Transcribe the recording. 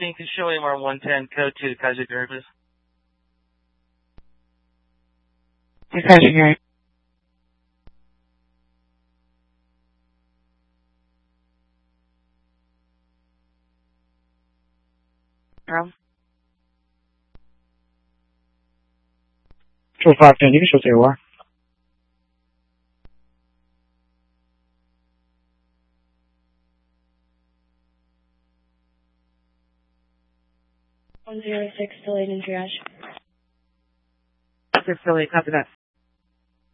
15, can show AMR 110, code 2, Kaiser Dervis. Kaiser Gary. Room. 2510, you can show us AOR. Delayed in triage. 6 delayed, copy that.